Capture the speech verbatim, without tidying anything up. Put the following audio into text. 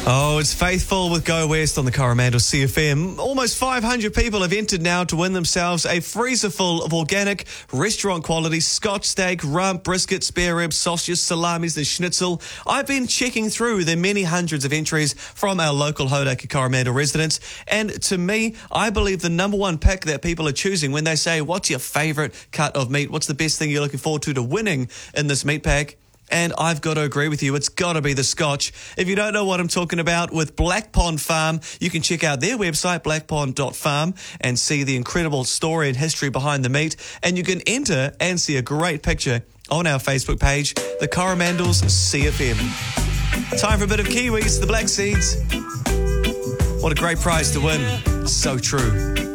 Oh, it's Faithful with Go West on the Coromandel C F M. Almost five hundred people have entered now to win themselves a freezer full of organic, restaurant-quality Scotch steak, rump, brisket, spare ribs, sausages, salamis and schnitzel. I've been checking through the many hundreds of entries from our local Hauraki Coromandel residents, and to me, I believe the number one pick that people are choosing when they say, what's your favourite cut of meat? What's the best thing you're looking forward to to winning in this meat pack? And I've got to agree with you, it's got to be the Scotch. If you don't know what I'm talking about, with Black Pond Farm, you can check out their website, black pond dot farm, and see the incredible story and history behind the meat. And you can enter and see a great picture on our Facebook page, the Coromandels C F M. Time for a bit of Kiwis, the Black Seeds. What a great prize to win. So true.